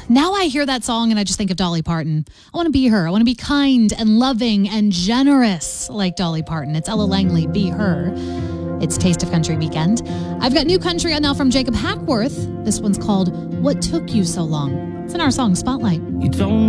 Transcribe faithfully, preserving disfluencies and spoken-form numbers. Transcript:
Now I hear that song and I just think of Dolly Parton. I want to be her. I want to be kind and loving and generous like Dolly Parton. It's Ella Langley, Be Her. It's Taste of Country Weekend. I've got new country out now from Jacob Hackworth. This one's called What Took You So Long. It's in our song Spotlight. You told me